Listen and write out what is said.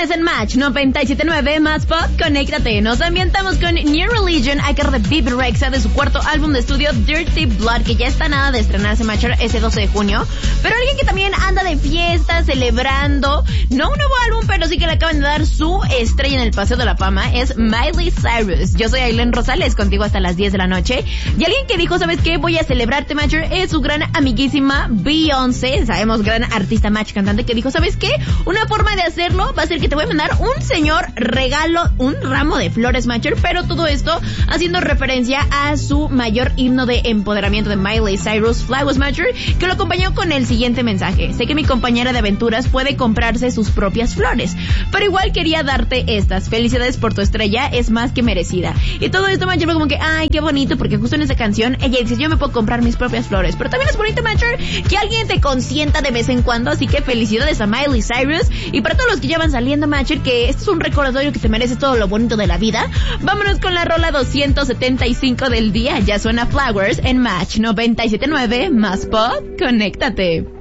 Flowers en Match 97.9 más pop, conéctate. Nos ambientamos con New Religion a cargo de Bebe Rexha de su cuarto álbum de estudio Dirty Blood, que ya está nada de estrenarse, Matcher, ese 12 de junio. Pero alguien que también anda de fiesta, celebrando, no un nuevo álbum, pero sí que le acaban de dar su estrella en el Paseo de la Fama, es Miley Cyrus. Yo soy Aileen Rosales, contigo hasta las 10 de la noche. Y alguien que dijo, ¿sabes qué? Voy a celebrarte, Matcher, es su gran amiguísima Beyoncé, sabemos, gran artista, Match, cantante, que dijo, ¿sabes qué? Una forma de hacerlo va a ser que te voy a mandar un señor regalo, un ramo de flores, Matcher, pero todo esto haciendo referencia a su mayor himno de empoderamiento de Miley Cyrus, Flowers, Matcher, que lo acompañó con el siguiente mensaje: sé que mi compañera de aventuras puede comprarse sus propias flores, pero igual quería darte estas. Felicidades por tu estrella, es más que merecida. Y todo esto, Matcher, fue como que, ay, qué bonito, porque justo en esa canción ella dice, yo me puedo comprar mis propias flores, pero también es bonito, Matcher, que alguien te consienta de vez en cuando, así que felicidades a Miley Cyrus. Y para todos los que ya van saliendo, Matcher, que este es un recordatorio que te merece todo lo bonito de la vida, vámonos con la rola 275 del día. Ya suena Flowers en Match 97.9 más pop, conéctate.